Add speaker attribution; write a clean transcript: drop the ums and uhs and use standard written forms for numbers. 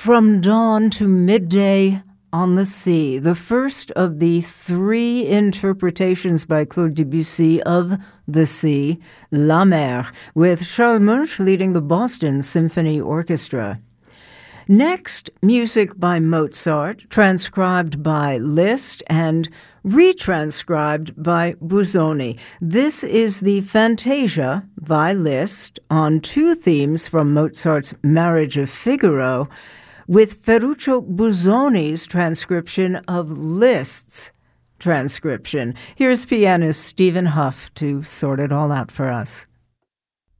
Speaker 1: From Dawn to Midday on the Sea, the first of the three interpretations by Claude Debussy of the sea, La Mer, with Charles Munch leading the Boston Symphony Orchestra. Next, music by Mozart, transcribed by Liszt and retranscribed by Busoni. This is the Fantasia by Liszt on two themes from Mozart's Marriage of Figaro, with Ferruccio Busoni's transcription of Liszt's transcription. Here's pianist Stephen Huff to sort it all out for us.